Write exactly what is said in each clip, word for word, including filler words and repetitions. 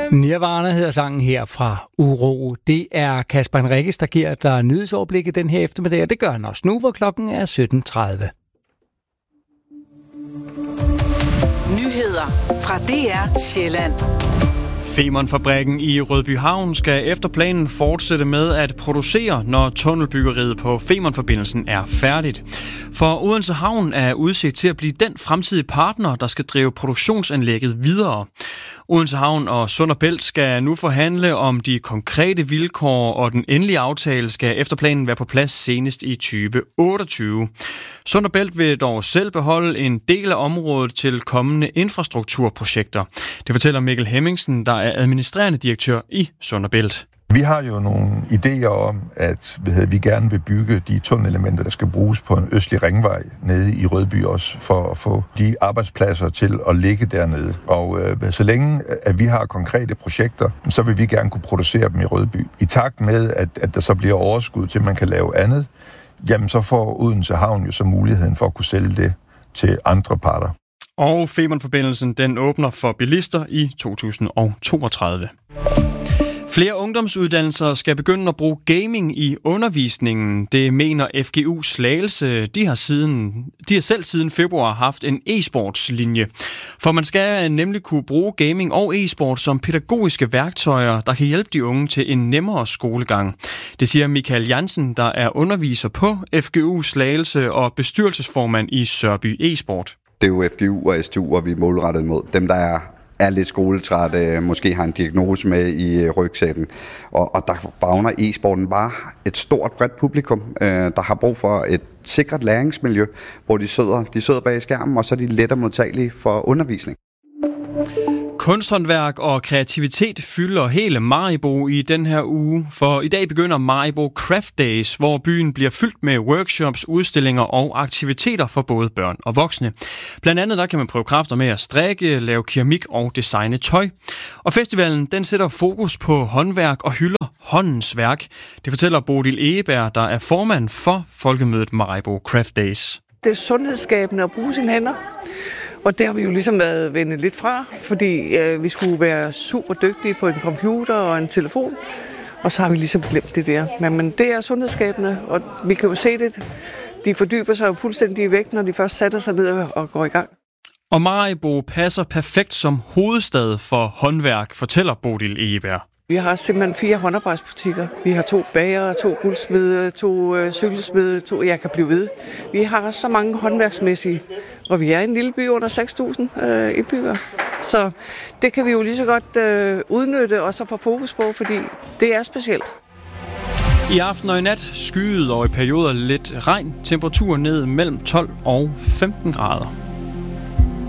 Nirvana hedder sangen her fra Uro. Det er Kasper Henriques, der giver dig nyhedsoverblikket den her eftermiddag, og det gør han også nu, hvor klokken er sytten tredive. Nyheder fra D R Sjælland. Femernfabrikken i Rødbyhavn skal efter planen fortsætte med at producere, når tunnelbyggeriet på Femernforbindelsen er færdigt. For Odense Havn er udsigt til at blive den fremtidige partner, der skal drive produktionsanlægget videre. Odense Havn og Sund og Bælt skal nu forhandle om de konkrete vilkår, og den endelige aftale skal efter planen være på plads senest i tyve otteogtyve. Sund og Bælt vil dog selv beholde en del af området til kommende infrastrukturprojekter. Det fortæller Mikkel Hemmingsen, der er administrerende direktør i Sund og Bælt. Vi har jo nogle idéer om, at vi gerne vil bygge de tunnelementer, der skal bruges på en østlig ringvej nede i Rødby også, for at få de arbejdspladser til at ligge dernede. Og øh, så længe at vi har konkrete projekter, så vil vi gerne kunne producere dem i Rødby. I takt med, at, at der så bliver overskud til, at man kan lave andet, jamen så får Odense Havn jo så muligheden for at kunne sælge det til andre parter. Og Femernforbindelsen, den åbner for bilister i to tusind toogtredive. Flere ungdomsuddannelser skal begynde at bruge gaming i undervisningen. Det mener F G U Slagelse. De har, siden, de har selv siden februar haft en e-sportslinje. For man skal nemlig kunne bruge gaming og e-sport som pædagogiske værktøjer, der kan hjælpe de unge til en nemmere skolegang. Det siger Michael Jansen, der er underviser på F G U Slagelse og bestyrelsesformand i Sørby e-sport. Det er jo F G U og S T U, hvor vi er målrettet mod dem, der er er lidt skoletræt, måske har en diagnose med i rygsækken. Og, og der favner e-sporten bare et stort, bredt publikum, der har brug for et sikkert læringsmiljø, hvor de sidder, de sidder bag skærmen, og så er de lettere modtagelige for undervisning. Kunsthåndværk og kreativitet fylder hele Maribo i den her uge, for i dag begynder Maribo Craft Days, hvor byen bliver fyldt med workshops, udstillinger og aktiviteter for både børn og voksne. Blandt andet der kan man prøve kræfter med at strikke, lave keramik og designe tøj. Og festivalen den sætter fokus på håndværk og hylder håndens værk. Det fortæller Bodil Egeberg, der er formand for Folkemødet Maribo Craft Days. Det er sundhedsskabende at bruge sine hænder. Og det har vi jo ligesom været vendt lidt fra, fordi øh, vi skulle være super dygtige på en computer og en telefon. Og så har vi ligesom glemt det der. Men, men det er sundhedsskabende, og vi kan jo se det. De fordyber sig jo fuldstændig væk, når de først sætter sig ned og går i gang. Og Maribo passer perfekt som hovedstad for håndværk, fortæller Bodil Egeberg. Vi har simpelthen fire håndarbejdsbutikker. Vi har to bagere, to guldsmede, to øh, cykelsmede, to, jeg kan blive ved. Vi har så mange håndværksmæssige, og vi er en lille by under seks tusind øh, indbyggere. Så det kan vi jo lige så godt øh, udnytte og så få fokus på, fordi det er specielt. I aften og i nat skyet og i perioder lidt regn. Temperaturen ned mellem tolv og femten grader.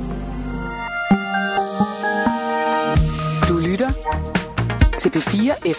Du lytter til P fire